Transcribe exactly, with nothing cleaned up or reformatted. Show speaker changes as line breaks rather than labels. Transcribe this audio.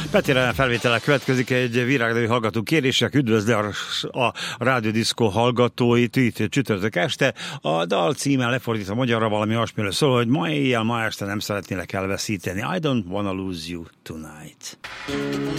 Petir felvétele következik egy virágdai hallgató kérések. Üdvözli a, a Rádió Diszkó hallgatóit itt csütörtök este. A dal címe lefordítva magyarra valami olyasmiről szól, hogy ma éjjel, ma este nem szeretnélek elveszíteni. I don't wanna lose you tonight.